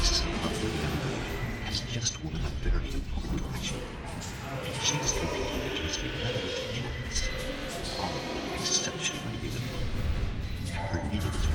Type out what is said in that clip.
places a lovely young girl has just one very important question. She's competing against 11 innocents, all exceptionally beautiful. Her need is